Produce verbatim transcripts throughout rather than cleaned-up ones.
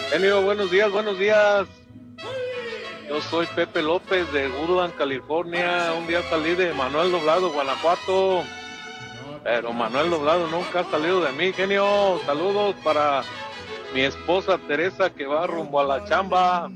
Genio, buenos días, buenos días. Yo soy Pepe López de Woodland, California. Un día salí de Manuel Doblado, Guanajuato, pero Manuel Doblado nunca ha salido de mí, genio. Saludos para mi esposa Teresa, que va rumbo a la chamba.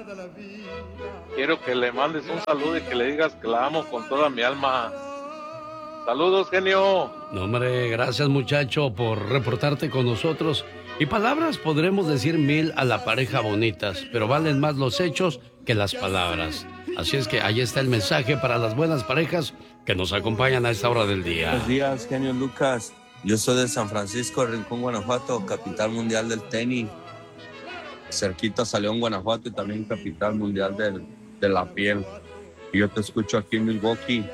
Quiero que le mandes un saludo y que le digas que la amo con toda mi alma. Saludos, genio. No, hombre, gracias, muchacho, por reportarte con nosotros. Y palabras podremos decir mil a la pareja bonitas, pero valen más los hechos que las palabras. Así es que ahí está el mensaje para las buenas parejas que nos acompañan a esta hora del día. Buenos días, genio Lucas. Yo soy de San Francisco, Rincón, Guanajuato, capital mundial del tenis. Cerquita a León, Guanajuato, y también capital mundial del, de la piel. Y yo te escucho aquí en Milwaukee.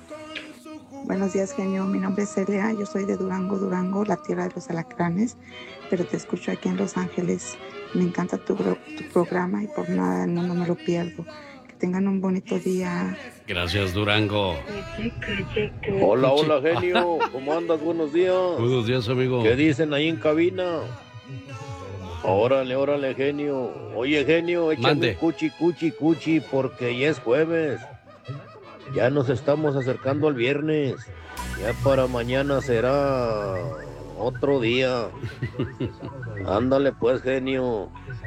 Buenos días, genio. Mi nombre es Celia. Yo soy de Durango, Durango, la tierra de los alacranes, pero te escucho aquí en Los Ángeles. Me encanta tu, tu programa y por nada del mundo me lo pierdo. Que tengan un bonito día. Gracias, Durango. Hola, hola, genio. ¿Cómo andas? Buenos días. Buenos días, amigo. ¿Qué dicen ahí en cabina? Órale, órale, genio. Oye, genio, échame cuchi, cuchi, cuchi, porque ya es jueves. Ya nos estamos acercando al viernes. Ya para mañana será otro día. Ándale pues, genio.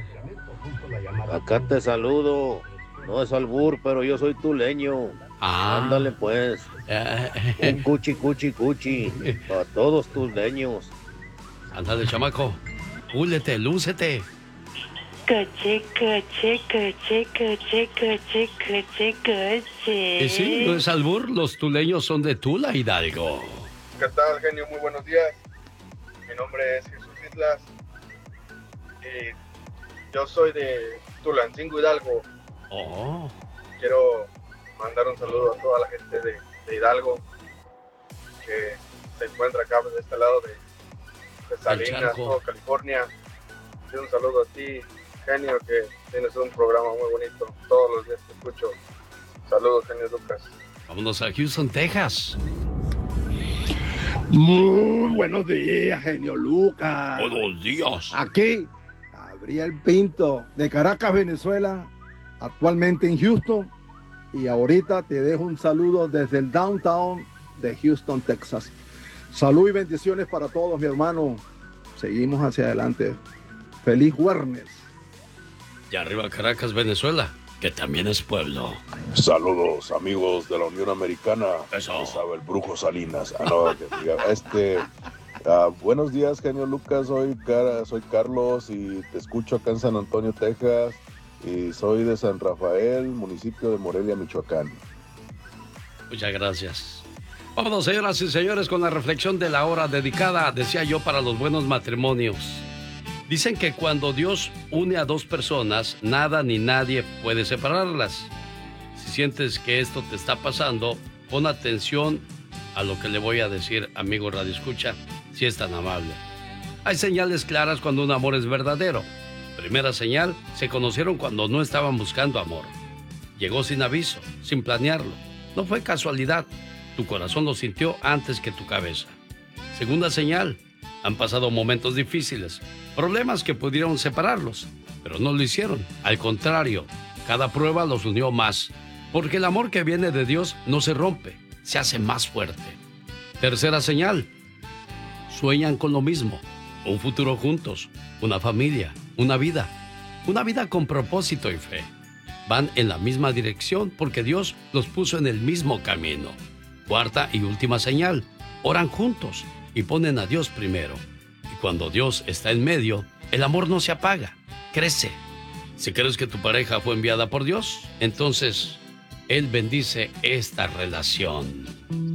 Acá te saludo. No es albur, pero yo soy tuleño. Ah. Ándale pues. Un cuchi, cuchi, cuchi. Para todos tus leños. Ándale, chamaco. Púlete, lúcete. Coche, coche, coche, coche, coche, coche, coche. Y sí, no es albur, los tuleños son de Tula, Hidalgo. ¿Qué tal, genio? Muy buenos días. Mi nombre es Jesús Islas y yo soy de Tulancingo, Hidalgo. Oh. Quiero mandar un saludo a toda la gente de, de Hidalgo que se encuentra acá de este lado de, de Salinas, todo California. Y un saludo a ti, genio, que tienes un programa muy bonito. Todos los días te escucho. Saludos, genio Lucas. Vámonos a Houston, Texas. Muy buenos días, genio Lucas. Buenos días. Aquí, Gabriel Pinto, de Caracas, Venezuela, actualmente en Houston. Y ahorita te dejo un saludo desde el downtown de Houston, Texas. Salud y bendiciones para todos, mi hermano. Seguimos hacia adelante. Feliz Jueves. Y arriba Caracas, Venezuela, que también es pueblo. Saludos, amigos de la Unión Americana. Eso. Sabe el Brujo Salinas. Ah, no, este, uh, buenos días, genio Lucas. Soy, Car soy Carlos y te escucho acá en San Antonio, Texas. Y soy de San Rafael, municipio de Morelia, Michoacán. Muchas gracias. Vámonos, señoras y señores, con la reflexión de la hora dedicada, decía yo, para los buenos matrimonios. Dicen que cuando Dios une a dos personas, nada ni nadie puede separarlas. Si sientes que esto te está pasando, pon atención a lo que le voy a decir, amigo radioescucha, si es tan amable. Hay señales claras cuando un amor es verdadero. Primera señal, se conocieron cuando no estaban buscando amor. Llegó sin aviso, sin planearlo. No fue casualidad. Tu corazón lo sintió antes que tu cabeza. Segunda señal, han pasado momentos difíciles, problemas que pudieron separarlos, pero no lo hicieron. Al contrario, cada prueba los unió más, porque el amor que viene de Dios no se rompe, se hace más fuerte. Tercera señal, sueñan con lo mismo, un futuro juntos, una familia, una vida, una vida con propósito y fe. Van en la misma dirección porque Dios los puso en el mismo camino. Cuarta y última señal, oran juntos y ponen a Dios primero. Y cuando Dios está en medio, el amor no se apaga, crece. Si crees que tu pareja fue enviada por Dios, entonces Él bendice esta relación.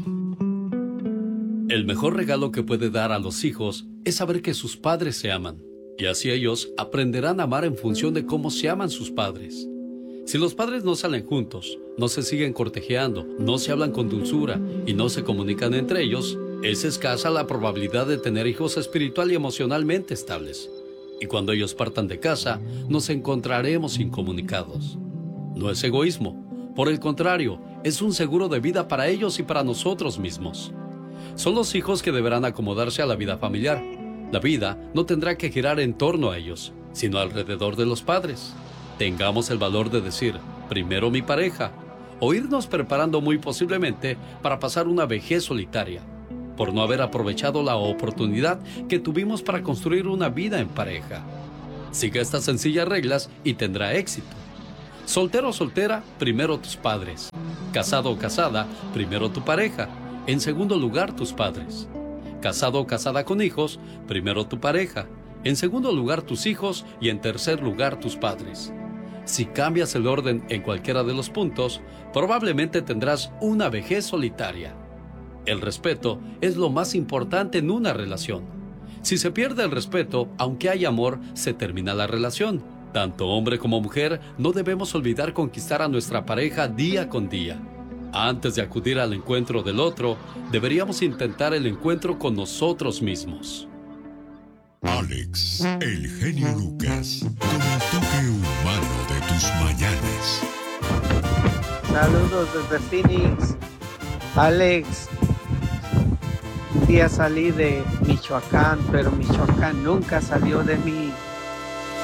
El mejor regalo que puede dar a los hijos es saber que sus padres se aman. Y así ellos aprenderán a amar en función de cómo se aman sus padres. Si los padres no salen juntos, no se siguen cortejeando, no se hablan con dulzura y no se comunican entre ellos, es escasa la probabilidad de tener hijos espiritual y emocionalmente estables. Y cuando ellos partan de casa, nos encontraremos incomunicados. No es egoísmo, por el contrario, es un seguro de vida para ellos y para nosotros mismos. Son los hijos que deberán acomodarse a la vida familiar. La vida no tendrá que girar en torno a ellos. sino alrededor de los padres. Tengamos el valor de decir, primero mi pareja, o irnos preparando muy posiblemente para pasar una vejez solitaria, por no haber aprovechado la oportunidad que tuvimos para construir una vida en pareja. Siga estas sencillas reglas y tendrá éxito. Soltero o soltera, primero tus padres. Casado o casada, primero tu pareja. En segundo lugar, tus padres. Casado o casada con hijos, primero tu pareja. En segundo lugar, tus hijos. Y en tercer lugar, tus padres. Si cambias el orden en cualquiera de los puntos, probablemente tendrás una vejez solitaria. El respeto es lo más importante en una relación. Si se pierde el respeto, aunque hay amor, se termina la relación. Tanto hombre como mujer, no debemos olvidar conquistar a nuestra pareja día con día. Antes de acudir al encuentro del otro, deberíamos intentar el encuentro con nosotros mismos. Alex, el genio Lucas, con el toque humano de tus mañanas. Saludos desde Phoenix. Alex, un día salí de Michoacán, pero Michoacán nunca salió de mí.